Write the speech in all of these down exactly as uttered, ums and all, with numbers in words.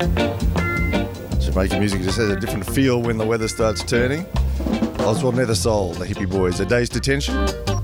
Jamaican music just has a different feel when the weather starts turning. Oswald Nethersole, the Hippie Boys, A Day's Detention.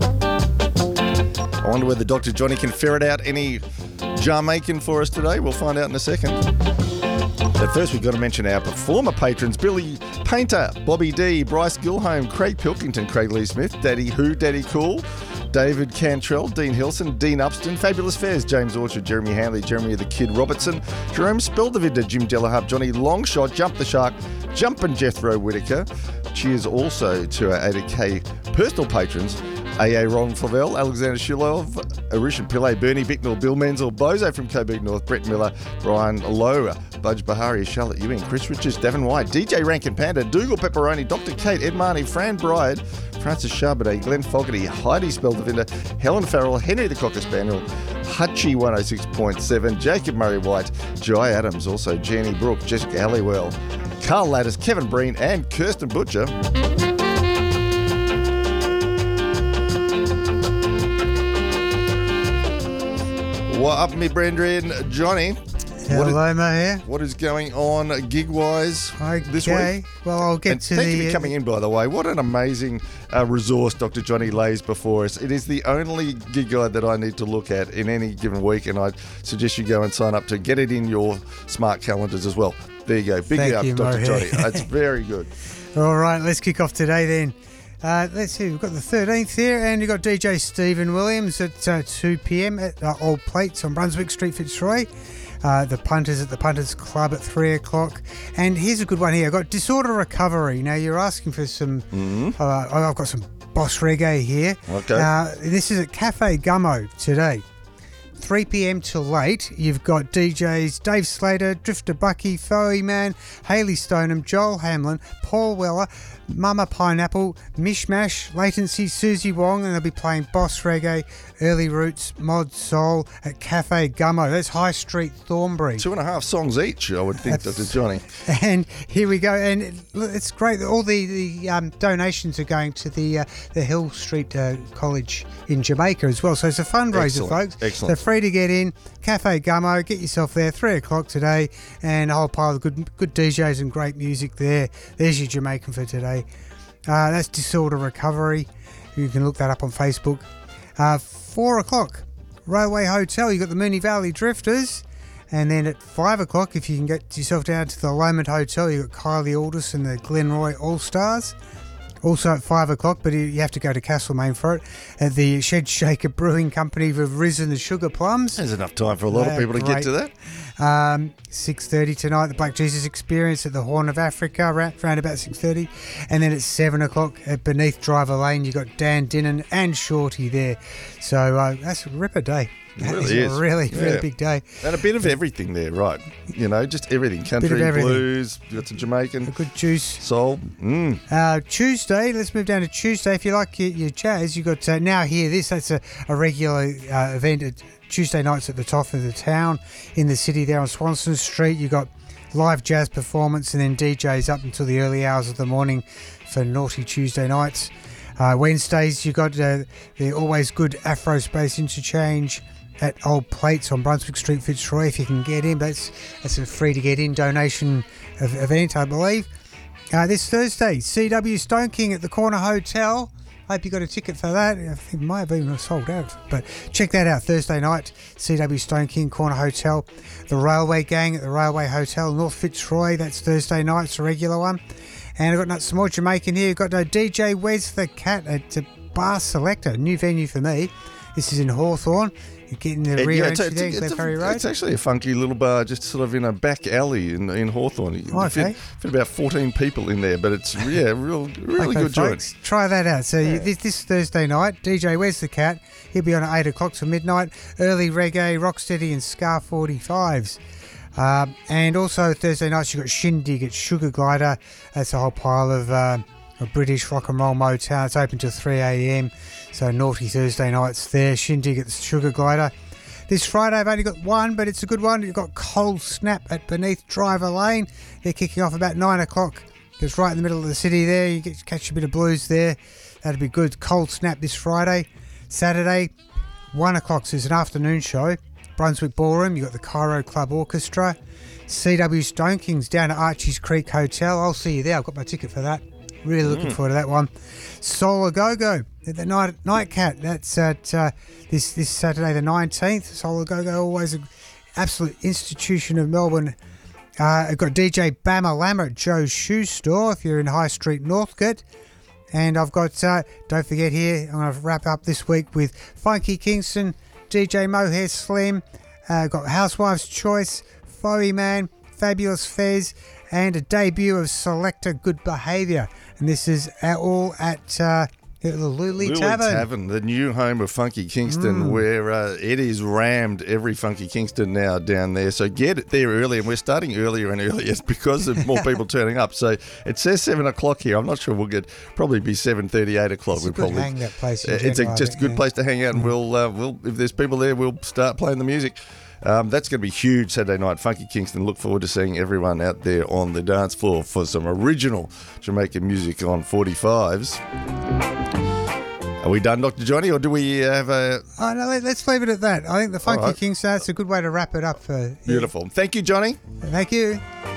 I wonder whether Doctor Johnny can ferret out any Jamaican for us today. We'll find out in a second. But first we've got to mention our performer patrons: Billy Painter, Bobby D, Bryce Gilholm, Craig Pilkington, Craig Lee Smith, Daddy Who, Daddy Cool, David Cantrell, Dean Hilson, Dean Upston, Fabulous Fairs, James Orchard, Jeremy Hanley, Jeremy the Kid Robertson, Jerome Speldevinder, Jim Delahub, Johnny Longshot, Jump the Shark, Jumpin' Jethro Whitaker. Cheers also to our eighty K personal patrons: A A Ron Flavel, Alexander Shilov, Arishan Pillay, Bernie Bicknell, Bill Menzel, Bozo from Coburg North, Brett Miller, Brian Lowe, Budge Bahari, Charlotte Ewing, Chris Richards, Davin White, D J Rankin Panda, Dougal Pepperoni, Doctor Kate, Ed Marnie, Fran Bride, Francis Charbonnet, Glenn Fogarty, Heidi Speldevinder, Helen Farrell, Henry the Cocker Spaniel, Hutchie one oh six point seven, Jacob Murray White, Jai Adams, also Jenny Brooke, Jessica Halliwell, Carl Ladders, Kevin Breen and Kirsten Butcher. What up, me Brendan? Johnny. Hello, mate. Here. What is going on gig-wise okay. this week? Well, I'll get and to thank the... you for coming in, by the way. What an amazing uh, resource Doctor Johnny lays before us. It is the only gig guide that I need to look at in any given week, and I suggest you go and sign up to get it in your smart calendars as well. There you go. Big up, Doctor Johnny. That's very good. All right, let's kick off today then. Uh, let's see, we've got the thirteenth here, and you've got D J Stephen Williams at uh, two p.m. at uh, Old Plates on Brunswick Street, Fitzroy. Uh, the Punters at the Punters Club at three o'clock. And here's a good one here. I've got Disorder Recovery. Now, you're asking for some... Mm-hmm. Uh, I've got some boss reggae here. Okay. Uh, this is at Cafe Gummo today. three p.m. till late. You've got D Js Dave Slater, Drifter Bucky, Foey Man, Hayley Stoneham, Joel Hamlin, Paul Weller, Mama Pineapple, Mishmash, Latency, Susie Wong, and they'll be playing Boss Reggae, Early Roots, Mod Soul at Cafe Gummo. That's High Street, Thornbury. Two and a half songs each, I would think, Doctor Johnny. And here we go. And it's great. All the, the um, donations are going to the uh, the Hill Street uh, College in Jamaica as well. So it's a fundraiser, Excellent. folks. Excellent. So free to get in. Cafe Gummo, get yourself there, three o'clock today, and a whole pile of good good D Js and great music there. There's your Jamaican for today. Uh, that's Disorder Recovery. You can look that up on Facebook. Uh, four o'clock, Railway Hotel. You've got the Moonee Valley Drifters. And then at five o'clock, if you can get yourself down to the Lomond Hotel, you've got Kylie Aldous and the Glenroy All-Stars. Also at five o'clock, but you have to go to Castlemaine for it, at the Shed Shaker Brewing Company with Riz and the Sugar Plums. There's enough time for a lot They're of people to great. get to that. Um, six thirty tonight, the Black Jesus Experience at the Horn of Africa, around, around about six thirty. And then at seven o'clock at Beneath Driver Lane, you've got Dan Dinnan and Shorty there. So uh, that's a ripper day. It That really is is. a really, Yeah. really big day. And a bit of everything there, right? You know, just everything. Country, everything. blues, you got some Jamaican, A good juice. soul. Mm. Uh, Tuesday, let's move down to Tuesday. If you like your, your jazz, you've got uh, Now Hear This. That's a, a regular uh, event at Tuesday nights at the top of the town in the city there on Swanston Street. You've got live jazz performance and then D Js up until the early hours of the morning for Naughty Tuesday nights. Uh, Wednesdays, you've got uh, the always good Afro Space Interchange at Old Plates on Brunswick Street, Fitzroy. If you can get in, that's that's a free to get in donation of, event, I believe. Uh, this Thursday, C W Stone King at the Corner Hotel. Hope you got a ticket for that. I think it might have even sold out, but check that out. Thursday night, C W Stone King, Corner Hotel. The Railway Gang at the Railway Hotel, North Fitzroy. That's Thursday night. It's a regular one. And I've got some more Jamaican here. You've got uh, D J Wes the Cat at uh, Bar Selector, new venue for me. This is in Hawthorne. You're getting the And, rear yeah, it's, entry it's, there, it's, Glenferrie a, Road. it's actually a funky little bar, just sort of in a back alley in in Hawthorne. You Oh, fit, okay. fit about fourteen people in there, but it's yeah, real, really Okay, good folks, joint. try that out. So Yeah. you, this, this Thursday night, D J Where's the Cat? He'll be on at eight o'clock to midnight. Early reggae, rocksteady and Scar forty-fives. Um, and also Thursday nights you've got Shindig at Sugar Glider. That's a whole pile of uh, a British rock and roll Motown. It's open till three a.m. So naughty Thursday nights there. Shindig at the Sugar Glider. This Friday I've only got one, but it's a good one. You've got Cold Snap at Beneath Driver Lane. They're kicking off about nine o'clock. It's right in the middle of the city there. You get catch a bit of blues there. That'd be good. Cold Snap this Friday. Saturday, one o'clock. So it's an afternoon show. Brunswick Ballroom. You've got the Cairo Club Orchestra. C W Stone Kings down at Archie's Creek Hotel. I'll see you there. I've got my ticket for that. Really looking mm. forward to that one. Solar Go-Go at the night Nightcat. That's at uh, this this Saturday the nineteenth. Solar Go-Go, always an absolute institution of Melbourne. Uh, I've got D J Bama Lammer at Joe's Shoe Store if you're in High Street, Northcote. And I've got, uh, don't forget here, I'm going to wrap up this week with Funky Kingston, D J Mohair Slim, uh, got Housewife's Choice, Foey Man, Fabulous Fez, and a debut of Selector Good Behaviour. And this is all at uh, the Luli Tavern. Tavern, the new home of Funky Kingston, mm. where uh, Eddie's rammed every Funky Kingston now down there. So get it there early, and we're starting earlier and earlier because of more people turning up. So it says seven o'clock here. I'm not sure we'll get probably be seven thirty, eight o'clock. It's a we'll good probably, hang, that place. Uh, it's a, just a good yeah. place to hang out, and we'll uh, we'll if there's people there, we'll start playing the music. Um, that's going to be huge Saturday night. Funky Kingston. Look forward to seeing everyone out there on the dance floor for some original Jamaican music on forty-fives. Are we done, Doctor Johnny, or do we have a... Oh, no, let's leave it at that. I think the Funky right. Kingston, that's a good way to wrap it up. For, yeah. Beautiful. Thank you, Johnny. Thank you.